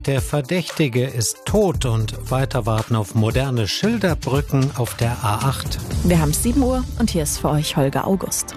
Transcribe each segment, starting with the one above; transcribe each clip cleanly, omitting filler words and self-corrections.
Der Verdächtige ist tot und weiter warten auf moderne Schilderbrücken auf der A8. Wir haben 7 Uhr und hier ist für euch Holger August.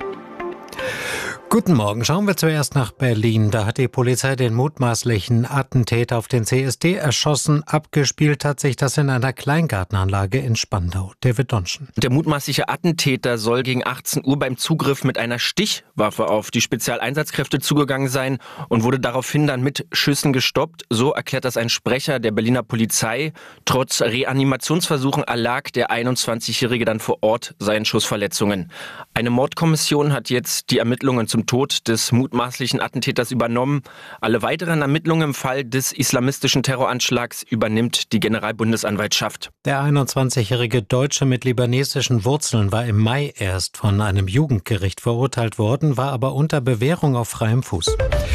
Guten Morgen. Schauen wir zuerst nach Berlin. Da hat die Polizei den mutmaßlichen Attentäter auf den CSD erschossen. Abgespielt hat sich das in einer Kleingartenanlage in Spandau. David Donschen. Der mutmaßliche Attentäter soll gegen 18 Uhr beim Zugriff mit einer Stichwaffe auf die Spezialeinsatzkräfte zugegangen sein und wurde daraufhin dann mit Schüssen gestoppt. So erklärt das ein Sprecher der Berliner Polizei. Trotz Reanimationsversuchen erlag der 21-Jährige dann vor Ort seinen Schussverletzungen. Eine Mordkommission hat jetzt die Ermittlungen zum Tod des mutmaßlichen Attentäters übernommen. Alle weiteren Ermittlungen im Fall des islamistischen Terroranschlags übernimmt die Generalbundesanwaltschaft. Der 21-jährige Deutsche mit libanesischen Wurzeln war im Mai erst von einem Jugendgericht verurteilt worden, war aber unter Bewährung auf freiem Fuß.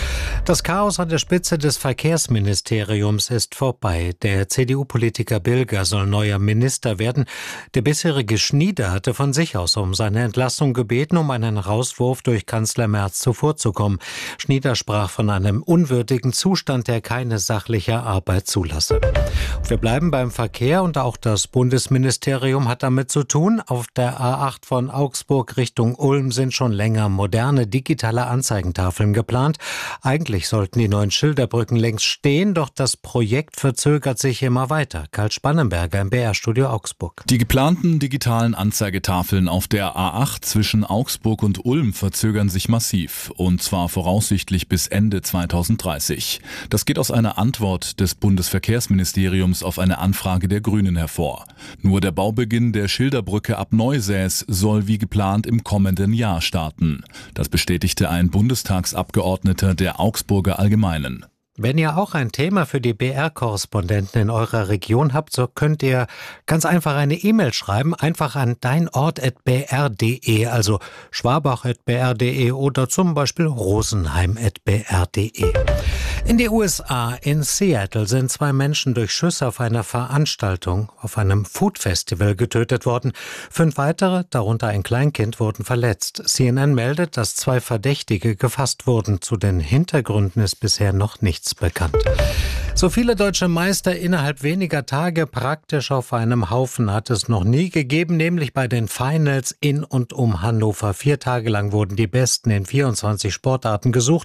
Das Chaos an der Spitze des Verkehrsministeriums ist vorbei. Der CDU-Politiker Bilger soll neuer Minister werden. Der bisherige Schnieder hatte von sich aus um seine Entlassung gebeten, um einen Rauswurf durch Kanzler Merz zuvorzukommen. Schnieder sprach von einem unwürdigen Zustand, der keine sachliche Arbeit zulasse. Wir bleiben beim Verkehr und auch das Bundesministerium hat damit zu tun. Auf der A8 von Augsburg Richtung Ulm sind schon länger moderne digitale Anzeigentafeln geplant. Eigentlich sollten die neuen Schilderbrücken längst stehen, doch das Projekt verzögert sich immer weiter. Karl Spannenberger im BR-Studio Augsburg. Die geplanten digitalen Anzeigetafeln auf der A8 zwischen Augsburg und Ulm verzögern sich massiv, und zwar voraussichtlich bis Ende 2030. Das geht aus einer Antwort des Bundesverkehrsministeriums auf eine Anfrage der Grünen hervor. Nur der Baubeginn der Schilderbrücke ab Neusäß soll wie geplant im kommenden Jahr starten. Das bestätigte ein Bundestagsabgeordneter der Augsburger Allgemeinen. Wenn ihr auch ein Thema für die BR-Korrespondenten in eurer Region habt, so könnt ihr ganz einfach eine E-Mail schreiben, einfach an deinort@br.de, also schwabach@br.de oder zum Beispiel rosenheim@br.de. In die USA, in Seattle, sind 2 Menschen durch Schüsse auf einer Veranstaltung, auf einem Food-Festival getötet worden. 5 weitere, darunter ein Kleinkind, wurden verletzt. CNN meldet, dass 2 Verdächtige gefasst wurden. Zu den Hintergründen ist bisher noch nichts bekannt. So viele deutsche Meister innerhalb weniger Tage praktisch auf einem Haufen hat es noch nie gegeben, nämlich bei den Finals in und um Hannover. 4 Tage lang wurden die Besten in 24 Sportarten gesucht.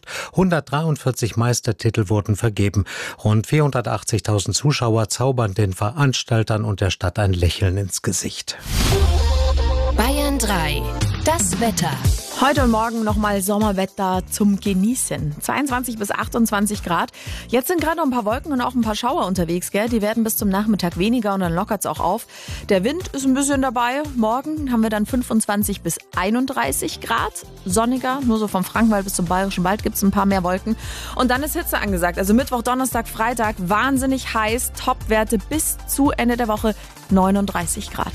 143 Meistertitel wurden vergeben. Rund 480.000 Zuschauer zaubern den Veranstaltern und der Stadt ein Lächeln ins Gesicht. Bayern 3. Das Wetter. Heute und morgen nochmal Sommerwetter zum Genießen. 22 bis 28 Grad. Jetzt sind gerade noch ein paar Wolken und auch ein paar Schauer unterwegs, gell? Die werden bis zum Nachmittag weniger und dann lockert es auch auf. Der Wind ist ein bisschen dabei. Morgen haben wir dann 25 bis 31 Grad. Sonniger, nur so vom Frankenwald bis zum Bayerischen Wald gibt es ein paar mehr Wolken. Und dann ist Hitze angesagt. Also Mittwoch, Donnerstag, Freitag wahnsinnig heiß. Topwerte bis zu Ende der Woche 39 Grad.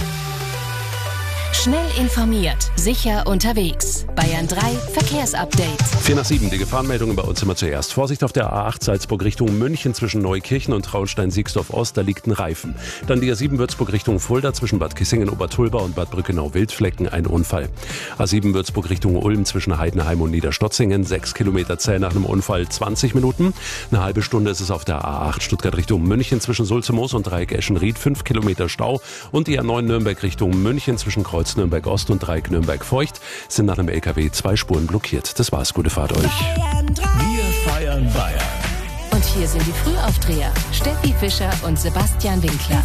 Schnell informiert, sicher unterwegs. Bayern 3 Verkehrsupdate. 4 nach 7, die Gefahrenmeldungen bei uns immer zuerst. Vorsicht auf der A8 Salzburg Richtung München zwischen Neukirchen und Traunstein-Siegsdorf-Ost, da liegt ein Reifen. Dann die A7 Würzburg Richtung Fulda zwischen Bad Kissingen-Obertulba und Bad Brückenau-Wildflecken, ein Unfall. A7 Würzburg Richtung Ulm zwischen Heidenheim und Niederstotzingen, 6 Kilometer zäh nach einem Unfall, 20 Minuten. Eine halbe Stunde ist es auf der A8 Stuttgart Richtung München zwischen Sulzemoos und Dreieck Eschenried, 5 Kilometer Stau. Und die A9 Nürnberg Richtung München zwischen Kreuz Nürnberg-Ost und Dreieck Nürnberg-Feucht sind nach einem LKW 2 Spuren blockiert. Das war's, gute Fahrt euch. Wir feiern Bayern. Und hier sind die Frühaufdreher. Steffi Fischer und Sebastian Winkler.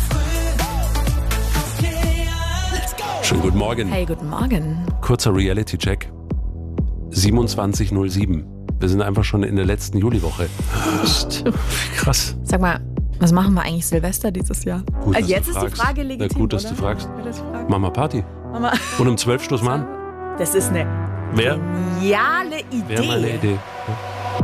Schönen guten Morgen. Hey, guten Morgen. Kurzer Reality-Check. 27:07. Wir sind einfach schon in der letzten Juliwoche. Krass. Sag mal, was machen wir eigentlich Silvester dieses Jahr? Gut, Jetzt ist die Frage legitim, Na gut, dass oder? du fragst. Machen wir Party. Und um 12 stoßen wir an. Das ist eine Wer? geniale Idee. Wäre mal eine Idee. Ja.